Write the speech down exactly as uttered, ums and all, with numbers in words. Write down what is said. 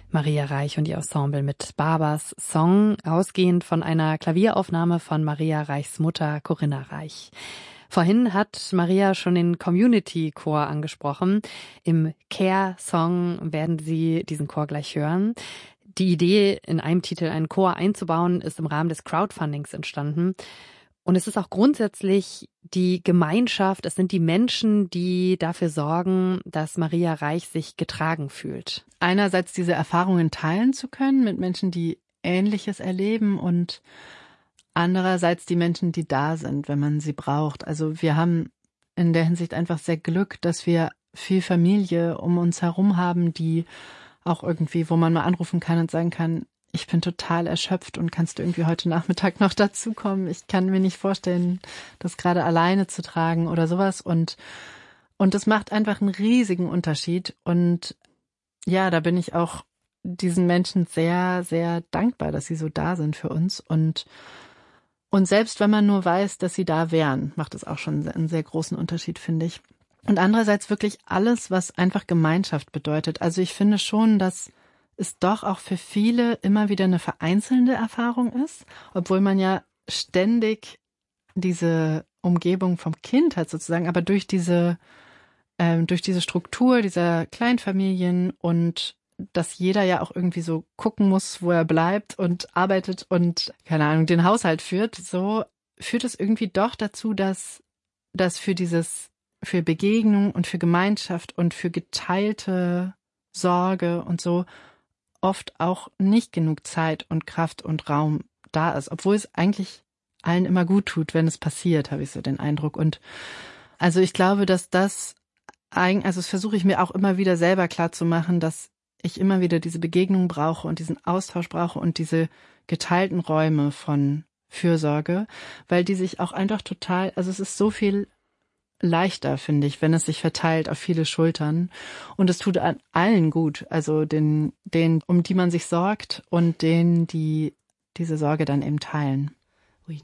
Maria Reich und ihr Ensemble mit Barbers Song, ausgehend von einer Klavieraufnahme von Maria Reichs Mutter Corinna Reich. Vorhin hat Maria schon den Community-Chor angesprochen. Im Care-Song werden Sie diesen Chor gleich hören. Die Idee, in einem Titel einen Chor einzubauen, ist im Rahmen des Crowdfundings entstanden. Und es ist auch grundsätzlich die Gemeinschaft, es sind die Menschen, die dafür sorgen, dass Maria Reich sich getragen fühlt. Einerseits diese Erfahrungen teilen zu können mit Menschen, die Ähnliches erleben, und andererseits die Menschen, die da sind, wenn man sie braucht. Also wir haben in der Hinsicht einfach sehr Glück, dass wir viel Familie um uns herum haben, die auch irgendwie, wo man mal anrufen kann und sagen kann, ich bin total erschöpft und kannst du irgendwie heute Nachmittag noch dazukommen? Ich kann mir nicht vorstellen, das gerade alleine zu tragen oder sowas. Und, und das macht einfach einen riesigen Unterschied. Und ja, da bin ich auch diesen Menschen sehr, sehr dankbar, dass sie so da sind für uns. Und, und selbst wenn man nur weiß, dass sie da wären, macht es auch schon einen sehr großen Unterschied, finde ich. Und andererseits wirklich alles, was einfach Gemeinschaft bedeutet. Also ich finde schon, dass es doch auch für viele immer wieder eine vereinzelnde Erfahrung ist, obwohl man ja ständig diese Umgebung vom Kind hat sozusagen, aber durch diese ähm, durch diese Struktur dieser Kleinfamilien und dass jeder ja auch irgendwie so gucken muss, wo er bleibt und arbeitet und, keine Ahnung, den Haushalt führt, so führt es irgendwie doch dazu, dass dass für dieses für Begegnung und für Gemeinschaft und für geteilte Sorge und so oft auch nicht genug Zeit und Kraft und Raum da ist, obwohl es eigentlich allen immer gut tut, wenn es passiert, habe ich so den Eindruck. Und also ich glaube, dass das, eigentlich, also das versuche ich mir auch immer wieder selber klar zu machen, dass ich immer wieder diese Begegnung brauche und diesen Austausch brauche und diese geteilten Räume von Fürsorge, weil die sich auch einfach total, also es ist so viel leichter, finde ich, wenn es sich verteilt auf viele Schultern. Und es tut an allen gut, also den, den, um die man sich sorgt und denen, die diese Sorge dann eben teilen.